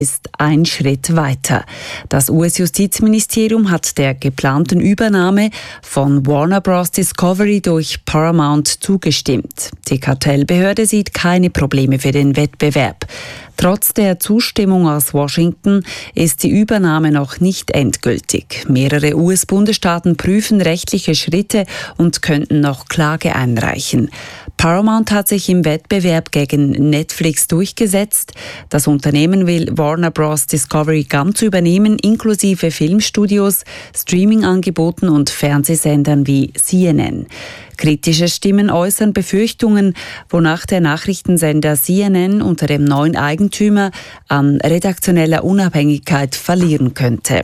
ist ein Schritt weiter. Das US-Justizministerium hat der geplanten Übernahme von Warner Bros. Discovery durch Paramount zugestimmt. Die Kartellbehörde sieht keine Probleme für den Wettbewerb. Trotz der Zustimmung aus Washington ist die Übernahme noch nicht endgültig. Mehrere US-Bundesstaaten prüfen rechtliche Schritte und könnten noch Klage einreichen. Paramount hat sich im Wettbewerb gegen Netflix durchgesetzt. Das Unternehmen will Warner Bros. Discovery ganz übernehmen, inklusive Filmstudios, Streaming-Angeboten und Fernsehsendern wie CNN. Kritische Stimmen äußern Befürchtungen, wonach der Nachrichtensender CNN unter dem neuen Eigentümer an redaktioneller Unabhängigkeit verlieren könnte.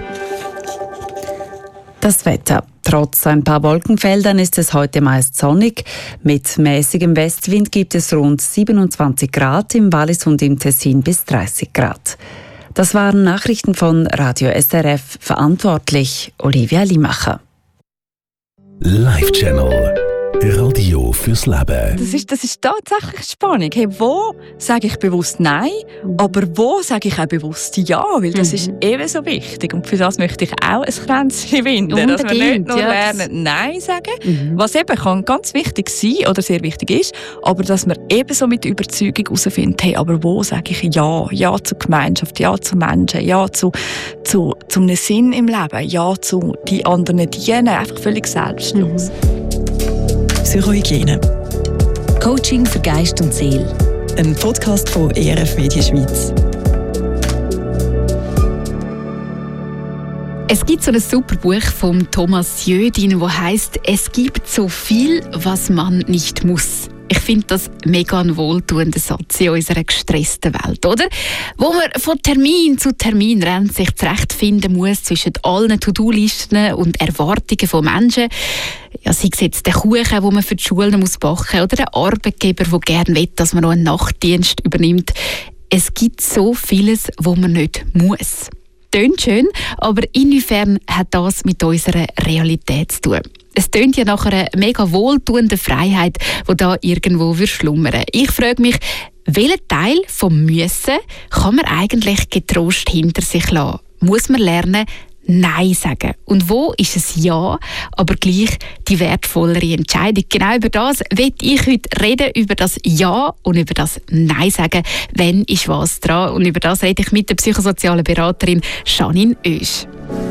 Das Wetter. Trotz ein paar Wolkenfeldern ist es heute meist sonnig. Mit mäßigem Westwind gibt es rund 27 Grad, im Wallis und im Tessin bis 30 Grad. Das waren Nachrichten von Radio SRF, verantwortlich Olivia Limacher. Live-Channel. Radio fürs Leben. Das ist tatsächlich Spannung. Hey, wo sage ich bewusst Nein, aber wo sage ich auch bewusst Ja? Weil das ist ebenso wichtig. Und für das möchte ich auch ein Kränzchen winden. Dass wir nicht nur lernen, Nein sagen, was eben kann ganz wichtig sein oder sehr wichtig ist, aber dass wir ebenso mit Überzeugung herausfinden, hey, aber wo sage ich Ja? Ja zur Gemeinschaft, Ja zu Menschen, Ja zu einem Sinn im Leben, Ja zu die anderen dienen, einfach völlig selbstlos. Psychohygiene. Coaching für Geist und Seele. Ein Podcast von ERF Media Schweiz. Es gibt so ein super Buch von Thomas Jödin, das heisst «Es gibt so viel, was man nicht muss». Ich finde das mega ein wohltuender Satz in unserer gestressten Welt, oder? Wo man von Termin zu Termin rennt, sich zurechtfinden muss zwischen allen To-Do-Listen und Erwartungen von Menschen. Ja, sei es jetzt der Kuchen, den man für die Schulen muss backen, oder der Arbeitgeber, der gerne will, dass man noch einen Nachtdienst übernimmt. Es gibt so vieles, was man nicht muss. Tönt schön, aber inwiefern hat das mit unserer Realität zu tun? Es tönt ja nach einer mega wohltuenden Freiheit, die da irgendwo schlummern. Ich frage mich, welchen Teil vom Müssen kann man eigentlich getrost hinter sich lassen? Muss man lernen, Nein sagen? Und wo ist es Ja, aber gleich die wertvollere Entscheidung? Genau über das will ich heute reden, über das Ja und über das Nein sagen. Wenn ist was dran? Und über das rede ich mit der psychosozialen Beraterin Janine Oesch.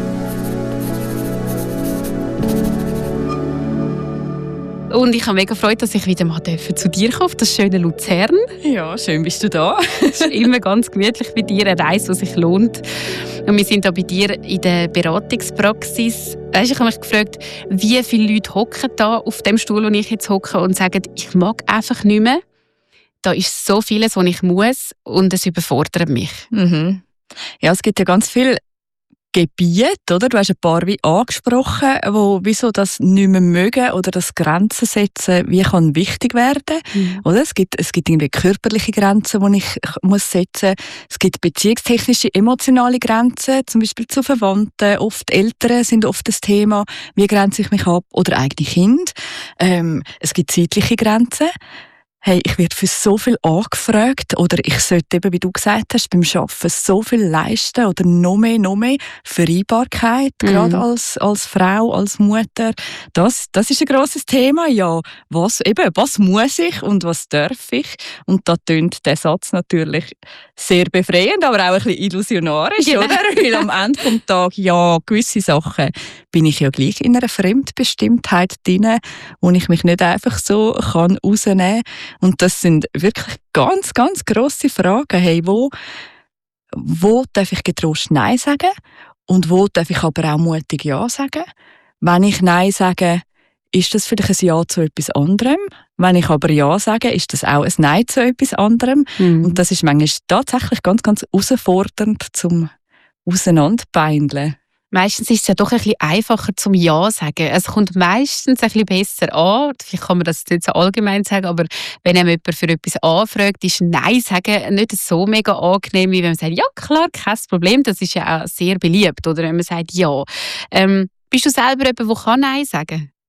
Und ich habe mega gefreut, dass ich wieder mal zu dir komme, auf das schöne Luzern. Ja, schön bist du da. Es ist immer ganz gemütlich bei dir, eine Reise, die sich lohnt. Und wir sind da bei dir in der Beratungspraxis. Weißt, ich habe mich gefragt, wie viele Leute hocken da auf dem Stuhl, wo ich jetzt hocke, und sagen, ich mag einfach nicht mehr. Da ist so vieles, was ich muss, und es überfordert mich. Ja, es gibt ja ganz viele Gebiete, oder? Du hast ein paar wie angesprochen, wo wieso das nicht mehr mögen oder das Grenzen setzen, wie kann wichtig werden, oder? Es gibt irgendwie körperliche Grenzen, die ich muss setzen. Es gibt beziehungstechnische, emotionale Grenzen, zum Beispiel zu Verwandten. Oft Eltern sind oft das Thema. Wie grenze ich mich ab? Oder eigene Kinder. Es gibt zeitliche Grenzen. Hey, ich werde für so viel angefragt, oder ich sollte eben, wie du gesagt hast, beim Arbeiten so viel leisten oder noch mehr Vereinbarkeit, gerade als Frau, als Mutter. Das ist ein grosses Thema. Ja, was muss ich und was darf ich? Und da tönt der Satz natürlich sehr befreiend, aber auch ein bisschen illusionarisch, oder? Weil am Ende vom Tag, ja, gewisse Sachen bin ich ja gleich in einer Fremdbestimmtheit drin, wo ich mich nicht einfach so rausnehmen kann. Und das sind wirklich ganz, ganz grosse Fragen. Hey, wo darf ich getrost Nein sagen? Und wo darf ich aber auch mutig Ja sagen? Wenn ich Nein sage, ist das vielleicht ein Ja zu etwas anderem? Wenn ich aber Ja sage, ist das auch ein Nein zu etwas anderem? Und das ist manchmal tatsächlich ganz, ganz herausfordernd zum Auseinanderbeindeln. Meistens ist es ja doch ein bisschen einfacher zum Ja sagen. Es kommt meistens ein bisschen besser an. Vielleicht kann man das nicht so allgemein sagen, aber wenn einem jemand für etwas anfragt, ist Nein sagen nicht so mega angenehm, wie wenn man sagt, ja klar, kein Problem. Das ist ja auch sehr beliebt, oder wenn man sagt Ja. Bist du selber jemand, der Nein sagen kann?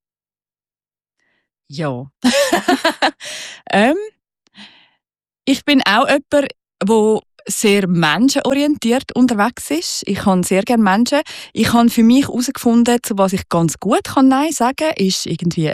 Ja. Ich bin auch jemand, wo sehr menschenorientiert unterwegs ist. Ich habe sehr gerne Menschen. Ich habe für mich herausgefunden, zu was ich ganz gut kann Nein sagen, ist irgendwie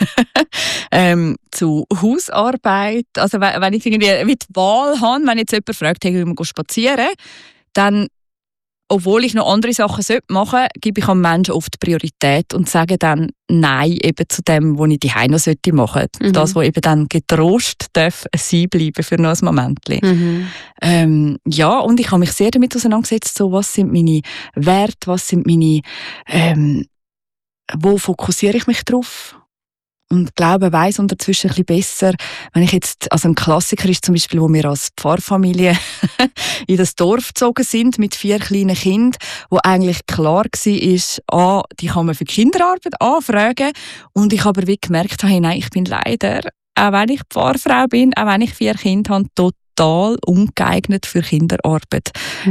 zu Hausarbeit. Also wenn ich irgendwie die Wahl habe, wenn jetzt jemand fragt, hey, wir gehen spazieren, dann, obwohl ich noch andere Sachen machen sollte, gebe ich am Menschen oft Priorität und sage dann Nein eben zu dem, was ich daheim noch machen sollte. Das, was eben dann getrost darf sein bleiben für noch ein Momentchen. Ja, und ich habe mich sehr damit auseinandergesetzt, so, was sind meine Werte, was sind meine, wo fokussiere ich mich drauf? Und glaube, weiss unterzwischen ein bisschen besser, wenn ich jetzt, also ein Klassiker ist zum Beispiel, wo wir als Pfarrfamilie in das Dorf gezogen sind mit 4 kleinen Kindern, wo eigentlich klar war, die kann man für Kinderarbeit anfragen. Und ich aber wie gemerkt habe, nein, ich bin leider, auch wenn ich Pfarrfrau bin, auch wenn ich 4 Kinder habe, total ungeeignet für Kinderarbeit.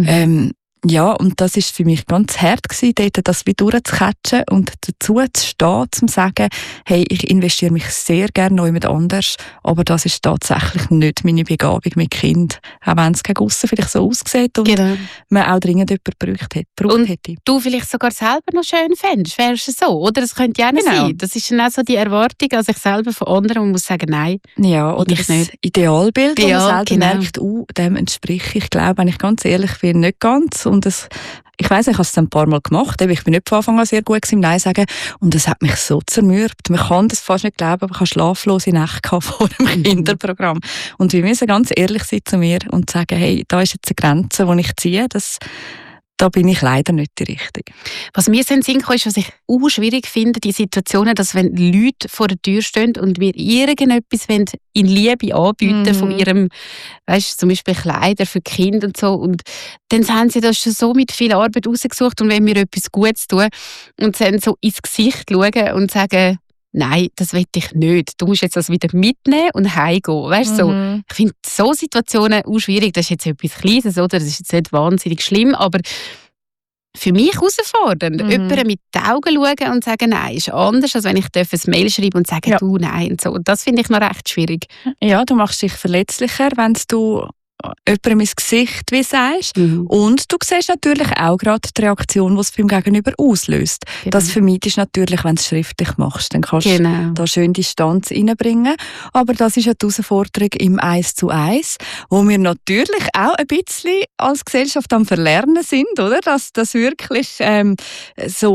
Ja, und das ist für mich ganz hart gewesen, dort das wie durchzucatchen und dazu zu stehen, zu sagen, hey, ich investiere mich sehr gerne noch jemand anders, aber das ist tatsächlich nicht meine Begabung mit Kind, auch wenn es gegen aussen vielleicht so aussieht und man auch dringend jemanden gebraucht hätte. Du vielleicht sogar selber noch schön fändest, wärst du so, oder? Das könnte ja auch sein. Das ist dann auch so die Erwartung an sich selber von anderen und muss sagen, nein, ja, oder das nicht. Idealbild, wo man selber merkt, dem entspricht ich, glaube, wenn ich ganz ehrlich bin, nicht ganz. Und ich weiss, ich habe es ein paar Mal gemacht. Ich bin nicht von Anfang an sehr gut im Nein sagen. Und es hat mich so zermürbt. Man kann das fast nicht glauben, aber ich habe schlaflose Nächte vor dem Kinderprogramm. Und wir müssen ganz ehrlich sein zu mir und sagen, hey, da ist jetzt eine Grenze, die ich ziehe. Da bin ich leider nicht die Richtige. Was mir so in den Sinn kam, ist, was ich auch schwierig finde, die Situationen, dass wenn Leute vor der Tür stehen und mir irgendetwas in Liebe anbieten von ihrem, weißt, zum Beispiel Kleider für Kinder und so, und dann haben sie das schon so mit viel Arbeit rausgesucht und wenn mir etwas Gutes tun und dann so ins Gesicht schauen und sagen, nein, das will ich nicht. Du musst jetzt das wieder mitnehmen und heimgehen. Weißt, so. Ich finde so Situationen auch schwierig. Das ist jetzt etwas Kleines, oder? Das ist jetzt nicht wahnsinnig schlimm, aber für mich herausfordernd. Jemandem mit den Augen schauen und sagen, nein, ist anders, als wenn ich ein Mail schreibe und sage, du, nein. Und so. Das finde ich noch recht schwierig. Ja, du machst dich verletzlicher, wenn du jemandem ins Gesicht wie sagst. Und du siehst natürlich auch gerade die Reaktion, die es beim Gegenüber auslöst. Das vermeidest du natürlich, wenn du es schriftlich machst. Dann kannst du da schön Distanz reinbringen. Aber das ist ja die Herausforderung im 1:1, wo wir natürlich auch ein bisschen als Gesellschaft am Verlernen sind, oder? Dass wirklich so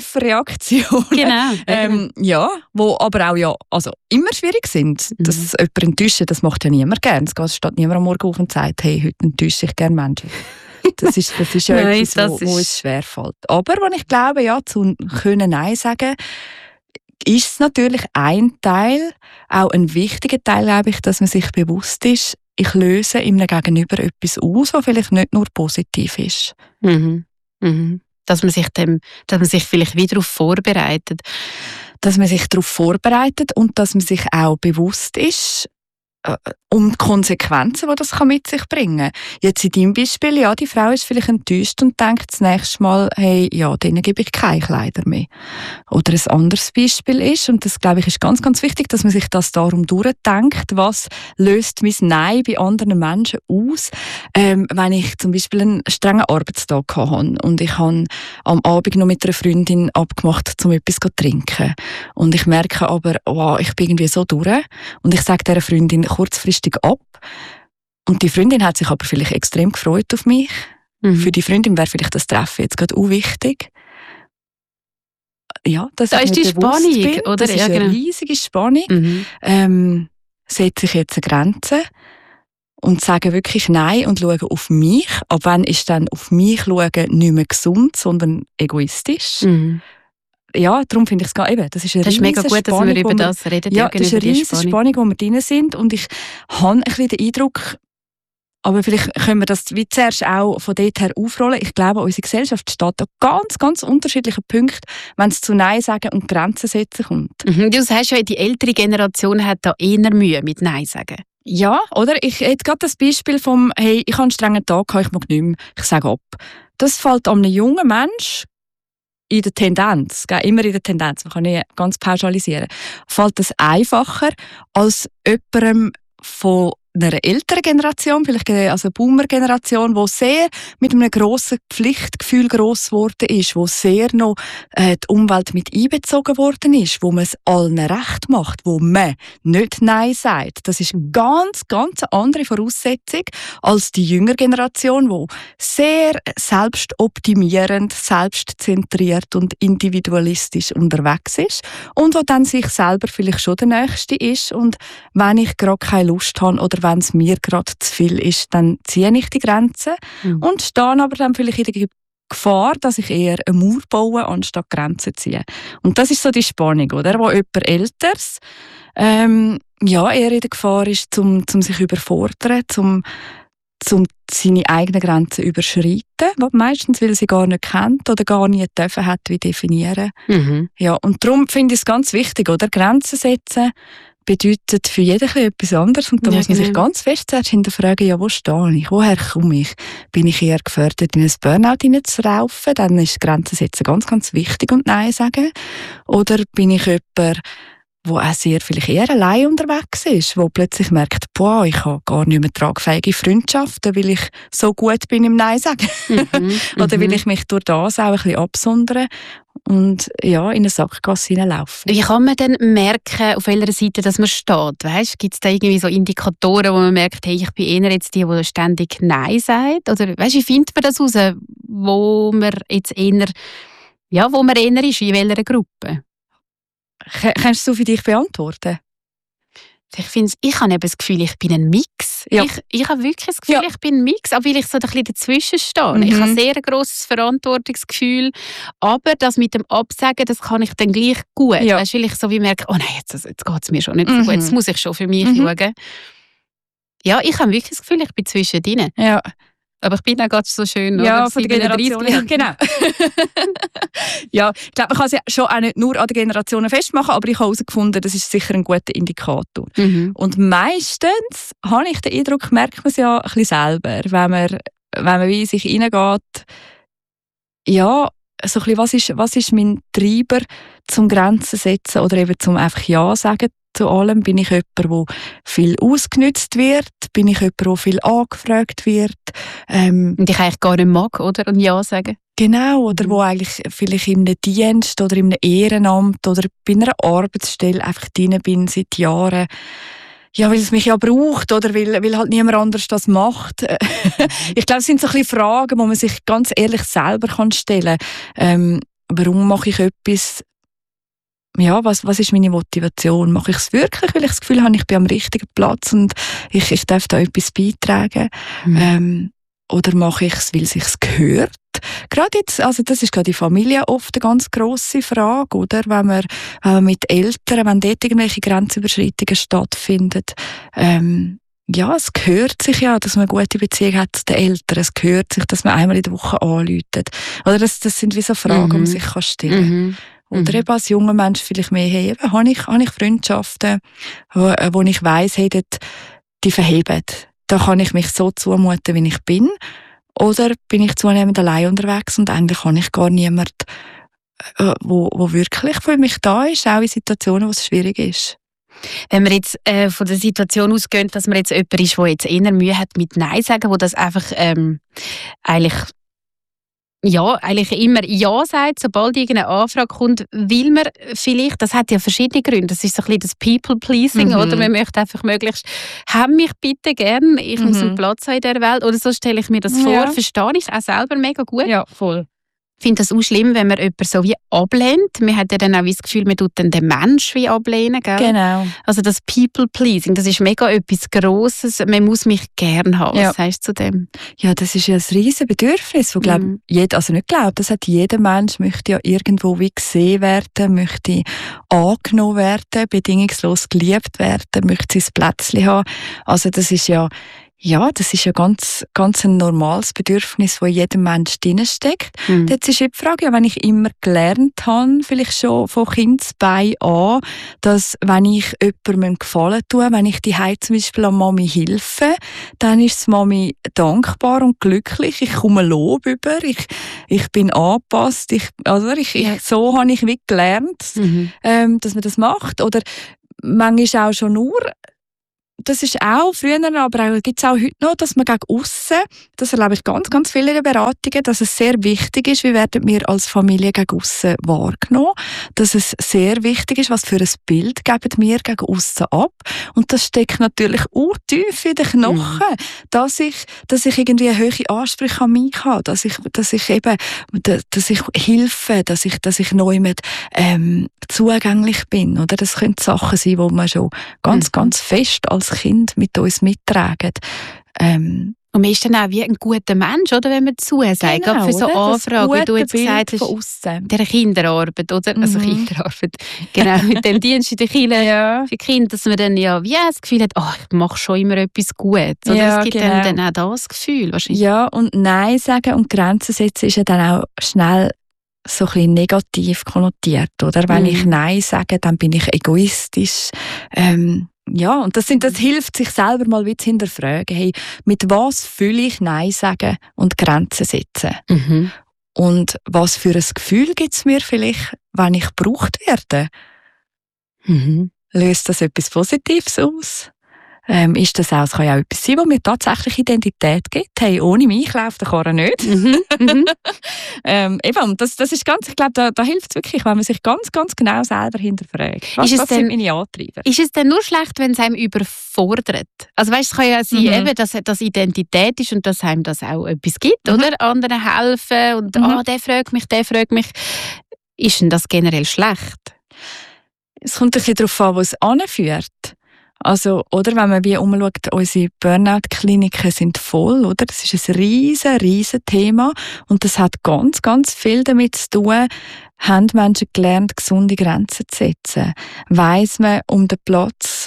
Live-Reaktionen, ja, wo aber auch also immer schwierig sind. Dass jemand enttäuschen, das macht ja niemand gern. Es steht niemand am Morgen auf und sagt, hey, heute enttäusche ich gerne Menschen. Das ist ja etwas, wo es schwerfällt. Aber wenn ich glaube, ja, zu können Nein sagen, ist es natürlich ein Teil, auch ein wichtiger Teil, glaube ich, dass man sich bewusst ist, ich löse im Gegenüber etwas aus, was vielleicht nicht nur positiv ist. Dass man sich vielleicht wieder darauf vorbereitet. Dass man sich darauf vorbereitet und dass man sich auch bewusst ist, um die Konsequenzen, die das mit sich bringen kann. Jetzt in deinem Beispiel, ja, die Frau ist vielleicht enttäuscht und denkt das nächste Mal, hey, ja, denen gebe ich keine Kleider mehr. Oder ein anderes Beispiel ist, und das, glaube ich, ist ganz, ganz wichtig, dass man sich das darum durchdenkt, was löst mein Nein bei anderen Menschen aus, wenn ich zum Beispiel einen strengen Arbeitstag habe und ich habe am Abend noch mit einer Freundin abgemacht, um etwas zu trinken. Und ich merke aber, wow, ich bin irgendwie so durch. Und ich sage dieser Freundin kurzfristig ab. Und die Freundin hat sich aber vielleicht extrem gefreut auf mich. Für die Freundin wäre vielleicht das Treffen jetzt gerade auch wichtig. Ja, das ist die Spannung, oder? Das ist eine riesige Spannung. Setze ich jetzt eine Grenze und sage wirklich Nein und schaue auf mich. Ab wann ist dann auf mich schauen nicht mehr gesund, sondern egoistisch? Ja, darum finde ich es eben, das ist mega gut, dass wir über das reden. Ja, das ist eine riesige Spannung, wo wir drin sind. Und ich habe ein bisschen den Eindruck, aber vielleicht können wir das wie zuerst auch von dort her aufrollen. Ich glaube, unsere Gesellschaft steht an ganz, ganz unterschiedlichen Punkten, wenn es zu Nein sagen und Grenzen setzen kommt. Du sagst ja, die ältere Generation hat da eher Mühe mit Nein sagen. Ja, oder? Ich hätte gerade das Beispiel vom, hey, ich habe einen strengen Tag, ich mag nicht mehr, ich sage ab. Das fällt einem jungen Menschen in der Tendenz, immer in der Tendenz, man kann nicht ganz pauschalisieren, fällt es einfacher als jemandem von einer älteren Generation, vielleicht also Boomer-Generation, die sehr mit einem grossen Pflichtgefühl gross geworden ist, wo sehr noch die Umwelt mit einbezogen worden ist, wo man es allen recht macht, wo man nicht Nein sagt. Das ist eine ganz andere Voraussetzung als die jüngere Generation, die sehr selbstoptimierend, selbstzentriert und individualistisch unterwegs ist und wo dann sich selber vielleicht schon der Nächste ist und wenn ich gerade keine Lust habe oder wenn es mir gerade zu viel ist, dann ziehe ich die Grenzen und stehe aber dann vielleicht in der Gefahr, dass ich eher eine Mauer baue, anstatt Grenzen ziehe. Und das ist so die Spannung, oder? Wo jemand Älteres eher in der Gefahr ist, zum sich überfordern, zum seine eigenen Grenzen überschreiten, meistens weil sie gar nicht kennt oder gar nie dürfen hat, wie definieren. Ja, und darum finde ich es ganz wichtig, oder? Grenzen setzen bedeutet für jeden etwas anderes und da muss man sich ganz fest zuerst hinterfragen, ja, wo stehe ich, woher komme ich? Bin ich eher gefördert, in ein Burnout hineinzuraufen? Dann ist Grenzen setzen ganz wichtig und Nein sagen. Oder bin ich jemand, wo auch vielleicht eher allein unterwegs ist, wo plötzlich merkt, boah, ich habe gar nicht mehr tragfähige Freundschaften, weil ich so gut bin im Nein sagen. Oder weil ich mich durch das auch ein bisschen absondere und ja, in eine Sackgasse hineinlaufen. Wie kann man denn merken, auf welcher Seite dass man steht? Gibt es da irgendwie so Indikatoren, wo man merkt, hey, ich bin eher jetzt die ständig Nein sagt? Oder wie findet man das raus, wo man jetzt eher ist, in welcher Gruppe? Kannst du für dich beantworten? Ich habe eben das Gefühl, ich bin ein Mix. Ja. Ich habe wirklich das Gefühl, ich bin ein Mix, aber weil ich so ein bisschen dazwischen stehe. Ich habe sehr ein grosses Verantwortungsgefühl, aber das mit dem Absagen, das kann ich dann gleich gut. Ja. Weil ich so wie merke, oh nein, jetzt geht es mir schon nicht so gut, jetzt muss ich schon für mich schauen. Ja, ich habe wirklich das Gefühl, ich bin zwischendrin. Ja. Aber ich bin auch gerade so schön. Ja, oder? Von der Generation. Ja, genau. Ja, ich glaube, man kann es ja schon auch nicht nur an den Generationen festmachen, aber ich habe herausgefunden, das ist sicher ein guter Indikator. Und meistens habe ich den Eindruck, merkt man es ja ein bisschen selber, wenn man wie sich reingeht, ja, so ein bisschen, was ist mein Treiber zum Grenzen setzen oder eben zum einfach Ja sagen zu allem? Bin ich jemand, der viel ausgenutzt wird? Bin ich jemand, der viel angefragt wird? Und ich eigentlich gar nicht mag, oder? Und Ja sagen? Genau, oder wo eigentlich vielleicht in einem Dienst oder in einem Ehrenamt oder bei einer Arbeitsstelle einfach drin bin seit Jahren. Ja, weil es mich ja braucht oder weil halt niemand anders das macht. Ich glaube, es sind so ein bisschen Fragen, die man sich ganz ehrlich selber stellen kann. Warum mache ich etwas? Ja, was ist meine Motivation? Mache ich es wirklich, weil ich das Gefühl habe, ich bin am richtigen Platz und ich darf da etwas beitragen? Oder mache ich es, weil es sich gehört? Gerade jetzt, also das ist gerade in Familie oft eine ganz grosse Frage, oder? Wenn man mit Eltern, wenn dort irgendwelche Grenzüberschreitungen stattfinden, ja, es gehört sich ja, dass man eine gute Beziehung hat zu den Eltern. Es gehört sich, dass man einmal in der Woche anruft. Oder das sind wie so Fragen, die man sich stellen kann. Oder eben als junger Mensch vielleicht mehr, hey, habe ich Freundschaften, wo ich weiss, hey, die verheben. Da kann ich mich so zumuten, wie ich bin. Oder bin ich zunehmend allein unterwegs und eigentlich habe ich gar niemanden, wo wirklich für mich da ist, auch in Situationen, wo es schwierig ist. Wenn wir jetzt von der Situation ausgehen, dass man jetzt jemand ist, der jetzt eher Mühe hat mit Nein sagen, wo das einfach eigentlich immer Ja sagt, sobald irgendeine Anfrage kommt, will man vielleicht, das hat ja verschiedene Gründe, das ist so ein bisschen das People-Pleasing, oder man möchte einfach möglichst, haben mich bitte gern, ich muss einen Platz haben in dieser Welt, oder so stelle ich mir das vor, verstehe ich es auch selber mega gut. Ja, voll. Ich finde das auch schlimm, wenn man jemanden so wie ablehnt. Man hat ja dann auch das Gefühl, man tut dann den Menschen wie ablehnen. Gell? Genau. Also das People-Pleasing, das ist mega etwas Grosses. Man muss mich gern haben. Was sagst du zu dem? Ja, das ist ja ein riesen Bedürfnis, wo das hat jeder Mensch, möchte ja irgendwo wie gesehen werden, möchte angenommen werden, bedingungslos geliebt werden, möchte sein Plätzchen haben. Also das ist ja ganz ein normales Bedürfnis, das in jedem Mensch drinsteckt. Jetzt ist die Frage, wenn ich immer gelernt habe, vielleicht schon von Kindesbein an, dass wenn ich jemandem Gefallen tue, wenn ich die zum Beispiel an Mami helfe, dann ist die Mami dankbar und glücklich. Ich komme Lob über, ich bin angepasst. So habe ich wie gelernt, dass man das macht. Oder manchmal auch schon nur das ist auch früher, aber auch, gibt's auch heute noch, dass man gegen aussen, das erlebe ich ganz, ganz viele in den Beratungen, dass es sehr wichtig ist, wie werden wir als Familie gegen aussen wahrgenommen, dass es sehr wichtig ist, was für ein Bild geben wir gegen aussen ab. Und das steckt natürlich tief in den Knochen, dass ich irgendwie hohe Ansprüche an mich habe, dass ich helfe, dass ich neu mit zugänglich bin, oder? Das können Sachen sein, die man schon ganz, ganz fest als Kind mit uns mittragen. Und man ist dann auch wie ein guter Mensch, oder, wenn man zusagt. Genau, für so Anfragen, wie du jetzt gesagt hast, der Kinderarbeit, oder? Also Kinderarbeit, genau, mit dem Dienst in der Kirche für Kinder, dass man dann ja wie das Gefühl hat, ich mache schon immer etwas Gutes. Oder? Ja, es gibt dann auch das Gefühl wahrscheinlich. Ja, und Nein sagen und Grenzen setzen ist ja dann auch schnell so ein bisschen negativ konnotiert, oder? Wenn ich Nein sage, dann bin ich egoistisch. Ja, und das hilft, sich selber mal wieder zu hinterfragen. Hey, mit was fühle ich Nein sagen und Grenzen setzen? Mhm. Und was für ein Gefühl gibt es mir vielleicht, wenn ich gebraucht werde? Mhm. Löst das etwas Positives aus? Ist das auch, es kann ja auch etwas sein, was mir tatsächlich Identität gibt. Hey, ohne mich läuft der Karren nicht. Eben, das ist ganz, ich glaube, da hilft es wirklich, wenn man sich ganz, ganz genau selber hinterfragt. Was sind meine Antreiber? Ist es denn nur schlecht, wenn es einem überfordert? Also weißt, es kann ja sein, eben, dass das Identität ist und dass einem das auch etwas gibt, oder? Anderen helfen und der fragt mich. Ist denn das generell schlecht? Es kommt ein bisschen darauf an, wo es anführt. Also, oder wenn man wie umschaut, unsere Burnout-Kliniken sind voll, oder? Das ist ein riesen Thema. Und das hat ganz, ganz viel damit zu tun, haben Menschen gelernt, gesunde Grenzen zu setzen? Weiss man um den Platz,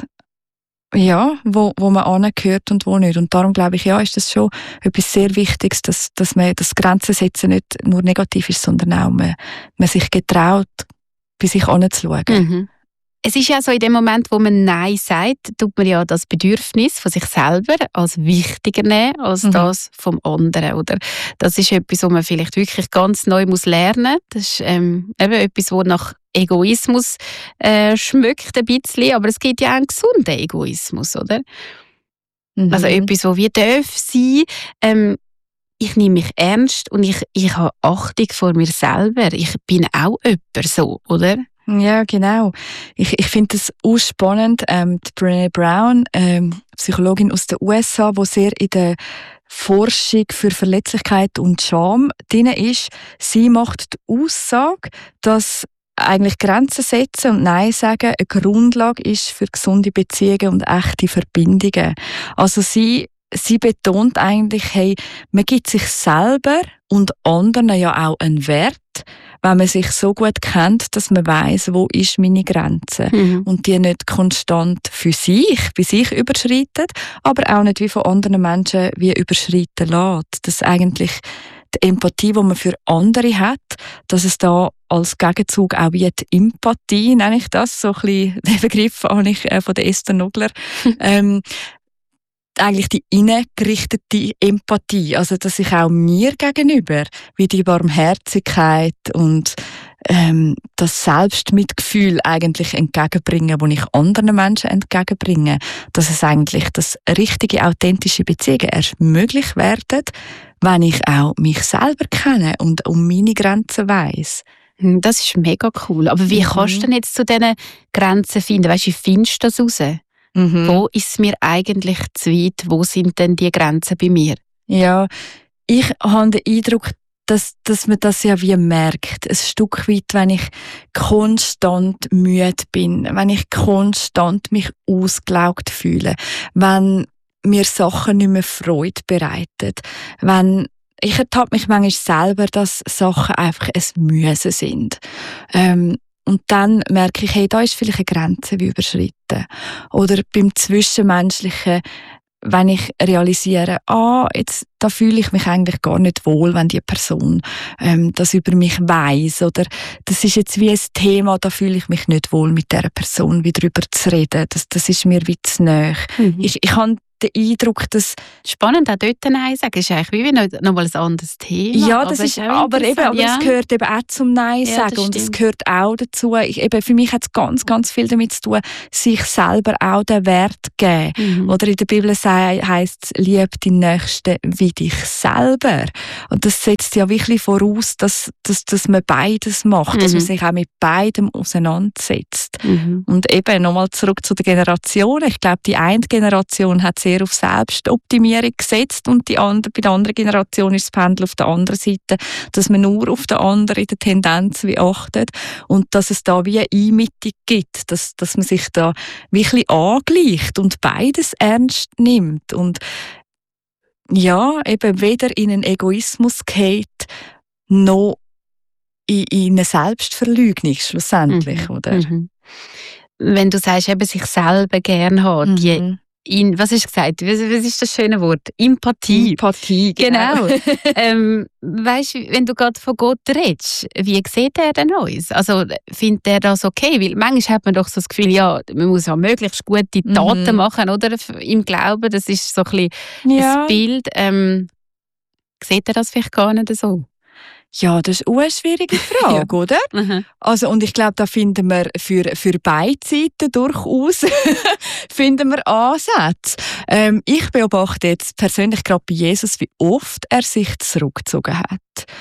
ja, wo man angehört und wo nicht? Und darum glaube ich, ist das schon etwas sehr Wichtiges, dass man das Grenzen setzen nicht nur negativ ist, sondern auch man sich getraut, bei sich anzuschauen. Mhm. Es ist ja so, in dem Moment, wo man Nein sagt, tut man ja das Bedürfnis von sich selber als wichtiger nehmen als das vom anderen, oder? Das ist etwas, was man vielleicht wirklich ganz neu lernen muss. Das ist eben etwas, was nach Egoismus schmeckt ein bisschen, aber es gibt ja auch einen gesunden Egoismus, oder? Also etwas, was wie darf sein. Ich nehme mich ernst und ich habe Achtung vor mir selber. Ich bin auch jemand so, oder? Ja, genau. Ich finde das auch spannend. Die Brené Brown, Psychologin aus den USA, die sehr in der Forschung für Verletzlichkeit und Scham drin ist, sie macht die Aussage, dass eigentlich Grenzen setzen und Nein sagen eine Grundlage ist für gesunde Beziehungen und echte Verbindungen. Also sie betont eigentlich, hey, man gibt sich selber und anderen ja auch einen Wert, wenn man sich so gut kennt, dass man weiss, wo ist meine Grenze und die nicht konstant für sich, bei sich überschreitet, aber auch nicht wie von anderen Menschen wie überschreiten lässt. Dass eigentlich die Empathie, die man für andere hat, dass es da als Gegenzug auch wie die Empathie, nenne ich das, so ein bisschen, den Begriff habe ich von der Esther Nogler, eigentlich die innengerichtete Empathie, also dass ich auch mir gegenüber wie die Barmherzigkeit und das Selbstmitgefühl eigentlich entgegenbringe, das ich anderen Menschen entgegenbringe, dass es eigentlich das richtige, authentische Beziehungen erst möglich werden, wenn ich auch mich selber kenne und um meine Grenzen weiss. Das ist mega cool. Aber wie kannst du denn jetzt zu diesen Grenzen finden? Weißt du, wie findest du das raus? Wo ist es mir eigentlich zu weit? Wo sind denn die Grenzen bei mir? Ja, ich habe den Eindruck, dass man das ja wie merkt. Ein Stück weit, wenn ich konstant müde bin, wenn ich konstant mich ausgelaugt fühle, wenn mir Sachen nicht mehr Freude bereiten, wenn ich ertappe mich manchmal selber, dass Sachen einfach ein Müssen sind. Und dann merke ich, hey, da ist vielleicht eine Grenze wie überschritten. Oder beim Zwischenmenschlichen, wenn ich realisiere, jetzt, da fühle ich mich eigentlich gar nicht wohl, wenn die Person das über mich weiss. Oder das ist jetzt wie ein Thema, da fühle ich mich nicht wohl, mit dieser Person wieder drüber zu reden. Das ist mir wie zu nahe. Ich habe den Eindruck, dass... Spannend, auch dort Nein sagen, ist eigentlich wie noch mal ein anderes Thema. Ja, das ist aber es gehört eben auch zum Nein sagen und es gehört auch dazu, für mich hat es ganz, ganz viel damit zu tun, sich selber auch den Wert geben. Oder in der Bibel heisst es, lieb deinen Nächsten wie dich selber. Und das setzt ja wirklich voraus, dass man beides macht, dass man sich auch mit beidem auseinandersetzt. Und eben nochmal zurück zu der Generation. Ich glaube, die eine Generation hat sehr auf Selbstoptimierung gesetzt und bei der anderen Generation ist das Pendel auf der anderen Seite, dass man nur auf den anderen in der Tendenz wie achtet und dass es da wie eine Einmittung gibt, dass man sich da wirklich angleicht und beides ernst nimmt und ja, eben weder in einen Egoismus geht, noch in eine Selbstverleugnung schlussendlich, oder? Wenn du sagst, eben sich selber gerne haben, was hast du gesagt? Was ist das schöne Wort? Empathie. Empathie, genau. Weißt du, wenn du gerade von Gott redest, wie sieht er denn uns? Also findet er das okay? Weil manchmal hat man doch so das Gefühl, ja, man muss ja möglichst gute Taten machen, oder? Im Glauben, das ist so ein bisschen das Bild. Sieht er das vielleicht gar nicht so? Ja, das ist eine schwierige Frage, oder? Also, und ich glaube, da finden wir für beide Seiten durchaus finden wir Ansätze. Ich beobachte jetzt persönlich gerade bei Jesus, wie oft er sich zurückgezogen hat.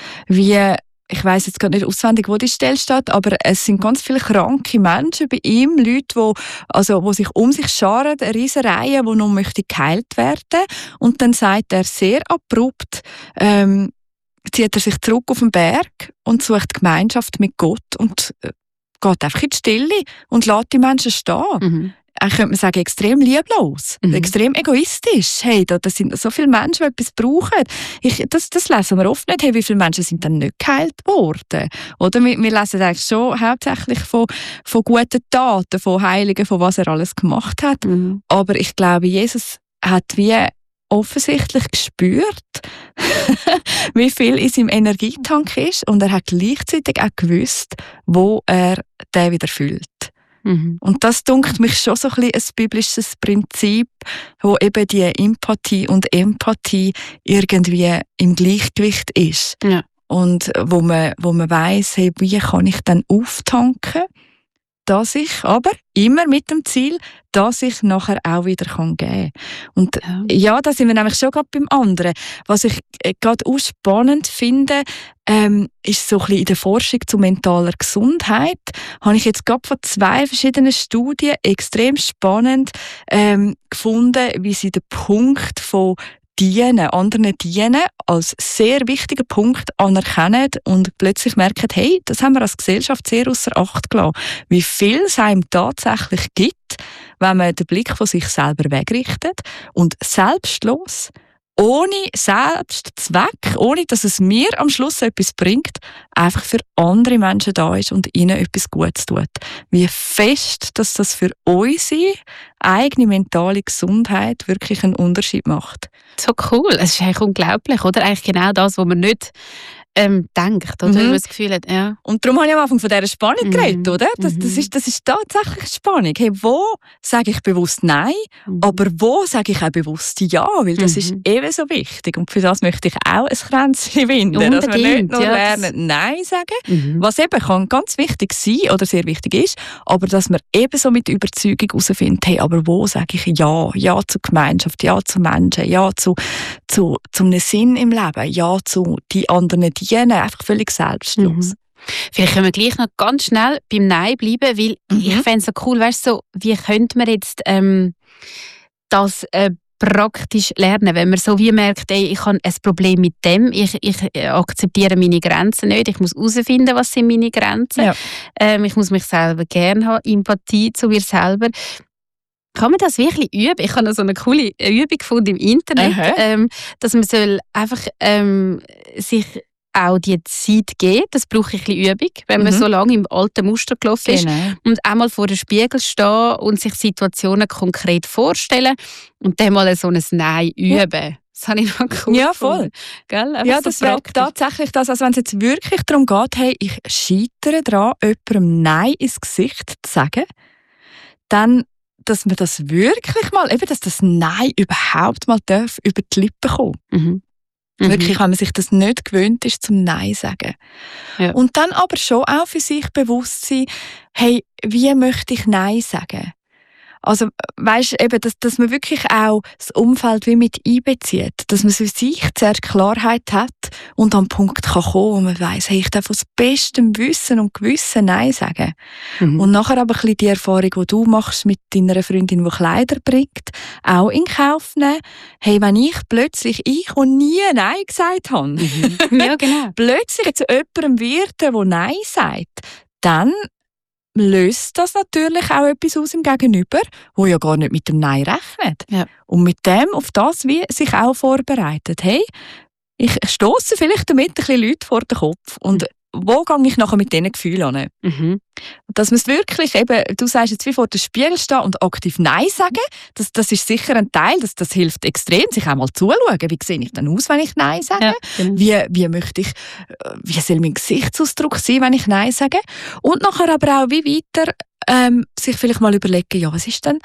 Ich weiss jetzt gerade nicht auswendig, wo die Stelle steht, aber es sind ganz viele kranke Menschen bei ihm, Leute, die sich um sich scharen, eine riesige Reihe, die noch geheilt werden möchten. Und dann sagt er sehr abrupt, zieht er sich zurück auf den Berg und sucht Gemeinschaft mit Gott und geht einfach in die Stille und lässt die Menschen stehen. Eigentlich könnte man sagen, extrem lieblos, extrem egoistisch. Hey, da sind so viele Menschen, die etwas brauchen. Das lesen wir oft nicht. Hey, wie viele Menschen sind dann nicht geheilt worden? Oder wir lesen eigentlich schon hauptsächlich von guten Taten, von Heiligen, von was er alles gemacht hat. Aber ich glaube, Jesus hat wie offensichtlich gespürt, wie viel in seinem Energietank ist und er hat gleichzeitig auch gewusst, wo er den wieder füllt. Und das dunkt mich schon so ein biblisches Prinzip, wo eben die Empathie und Empathie irgendwie im Gleichgewicht ist. Ja. Und wo man weiss, hey, wie kann ich dann auftanken, dass ich aber immer mit dem Ziel, dass ich nachher auch wieder geben kann. Und ja, da sind wir nämlich schon gerade beim anderen. Was ich gerade auch spannend finde, ist so ein bisschen in der Forschung zu mentaler Gesundheit, habe ich jetzt gerade von 2 verschiedenen Studien extrem spannend gefunden, wie sie den Punkt von anderen dienen, als sehr wichtigen Punkt anerkennen und plötzlich merken, hey, das haben wir als Gesellschaft sehr ausser Acht gelassen. Wie viel es einem tatsächlich gibt, wenn man den Blick von sich selber wegrichtet und selbstlos, ohne Selbstzweck, ohne dass es mir am Schluss etwas bringt, einfach für andere Menschen da ist und ihnen etwas Gutes tut. Wie fest, dass das für unsere eigene mentale Gesundheit wirklich einen Unterschied macht. So cool, es ist eigentlich unglaublich, oder? Eigentlich genau das, was man nicht denkt, oder? Wenn man das Gefühl hat, ja. Und darum habe ich am Anfang von dieser Spannung geredet, oder? Das ist tatsächlich Spannung. Hey, wo sage ich bewusst Nein, aber wo sage ich auch bewusst Ja, weil das ist eben so wichtig. Und für das möchte ich auch ein Kränzchen winden, dass wir nicht nur lernen Nein sagen, was eben kann ganz wichtig sein oder sehr wichtig ist, aber dass wir eben so mit Überzeugung herausfinden, hey, aber wo sage ich Ja? Ja zur Gemeinschaft, Ja zu Menschen, Ja zu einem Sinn im Leben, Ja zu die anderen dienen, einfach völlig selbstlos. Vielleicht können wir gleich noch ganz schnell beim Nein bleiben, weil ich fände es so cool, weißt du, so, wie könnte man jetzt das praktisch lernen, wenn man so wie merkt, ey, ich habe ein Problem mit dem, ich akzeptiere meine Grenzen nicht, ich muss herausfinden, was sind meine Grenzen, ich muss mich selber gerne haben, Empathie zu mir selber. Kann man das wirklich üben? Ich habe noch so eine coole Übung gefunden im Internet, dass man soll einfach sich auch die Zeit geben. Das braucht ein bisschen Übung, wenn man so lange im alten Muster gelaufen ist. Und einmal vor dem Spiegel stehen und sich Situationen konkret vorstellen und dann mal so ein Nein üben. Das habe ich noch cool Ja, voll. Gell? Ja, das wäre tatsächlich das, also wenn es jetzt wirklich darum geht, hey, ich scheitere daran, jemandem Nein ins Gesicht zu sagen, dann dass man das wirklich mal, eben, dass das Nein überhaupt mal darf über die Lippen kommen. Mhm. Wirklich, wenn man sich das nicht gewöhnt ist, zum Nein sagen. Ja. Und dann aber schon auch für sich bewusst sein, hey, wie möchte ich Nein sagen? Also, weisst, eben, dass man wirklich auch das Umfeld wie mit einbezieht. Dass man für sich zuerst Klarheit hat und an den Punkt kann kommen, wo man weiss, hey, ich darf aus bestem Wissen und Gewissen Nein sagen. Mhm. Und nachher aber ein bisschen die Erfahrung, die du machst mit deiner Freundin, die Kleider bringt, auch in Kauf nehmen. Hey, wenn ich nie Nein gesagt habe, Ja, genau. plötzlich zu jemandem wird, der Nein sagt, dann löst das natürlich auch etwas aus im Gegenüber, wo ja gar nicht mit dem Nein rechnet. Ja. Und mit dem auf das wie sich auch vorbereitet. Hey, ich stosse vielleicht damit ein bisschen Leute vor den Kopf. Und wo gehe ich nachher mit diesen Gefühlen an? Mhm. Dass man es wirklich eben, du sagst jetzt wie vor dem Spiegel stehen und aktiv Nein sagen, das ist sicher ein Teil, das hilft extrem, sich auch mal zuzuschauen. Wie sehe ich denn aus, wenn ich Nein sage? Ja, genau. Wie soll mein Gesichtsausdruck sein, wenn ich Nein sage? Und nachher aber auch wie weiter sich vielleicht mal überlegen, ja, was ist denn